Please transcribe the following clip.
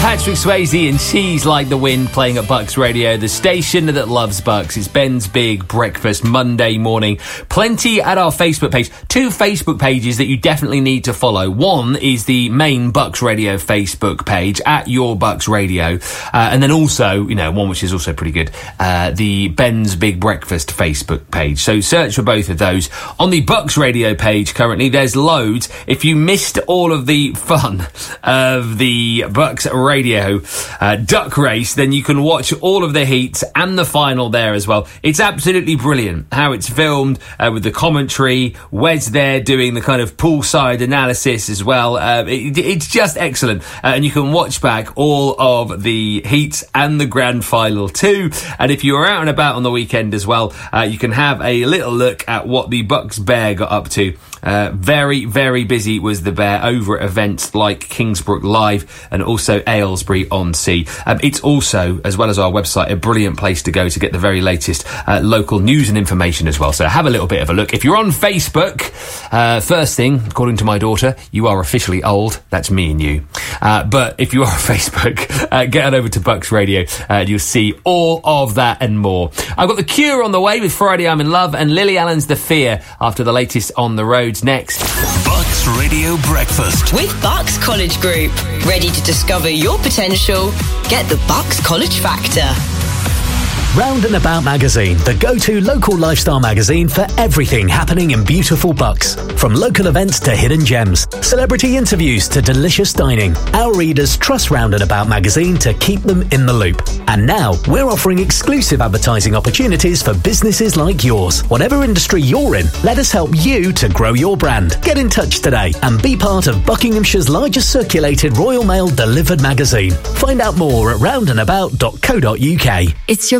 Patrick Swayze and She's Like the Wind playing at Bucks Radio, the station that loves Bucks. It's Ben's Big Breakfast Monday morning. Plenty at our Facebook page. 2 Facebook pages that you definitely need to follow. One is the main Bucks Radio Facebook page, at Your Bucks Radio. And then also, one which is also pretty good, the Ben's Big Breakfast Facebook page. So search for both of those. On the Bucks Radio page currently, there's loads. If you missed all of the fun of the Bucks Radio duck race, then you can watch all of the heats and the final there as well. It's absolutely brilliant how it's filmed with the commentary. Wes there doing the kind of poolside analysis as well. It's just excellent. And you can watch back all of the heats and the grand final too. And if you're out and about on the weekend as well, you can have a little look at what the Bucks Bear got up to. Very, very busy was the Bear over at events like Kingsbrook Live and also Aylesbury on Sea. It's also, as well as our website, a brilliant place to go to get the very latest local news and information as well. So have a little bit of a look. If you're on Facebook, first thing, according to my daughter, you are officially old. That's me and you. But if you are on Facebook, get on over to Bucks Radio and you'll see all of that and more. I've got The Cure on the way with Friday I'm in Love and Lily Allen's The Fear after the latest on the roads next. Bucks Radio Breakfast with Bucks College Group. Ready to discover your potential? Get the Bucks College Factor. Round and About magazine, the go-to local lifestyle magazine for everything happening in beautiful Bucks. From local events to hidden gems, celebrity interviews to delicious dining, our readers trust Round and About magazine to keep them in the loop. And now, we're offering exclusive advertising opportunities for businesses like yours. Whatever industry you're in, let us help you to grow your brand. Get in touch today and be part of Buckinghamshire's largest circulated Royal Mail delivered magazine. Find out more at roundandabout.co.uk. It's your